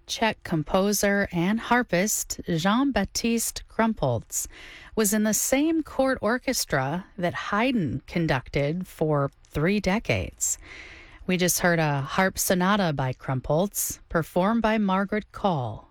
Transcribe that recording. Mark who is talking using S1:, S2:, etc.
S1: Czech composer and harpist Jean-Baptiste Krumpholz was in the same court orchestra that Haydn conducted for 3 decades. We just heard a harp sonata by Krumpholz, performed by Margaret Call.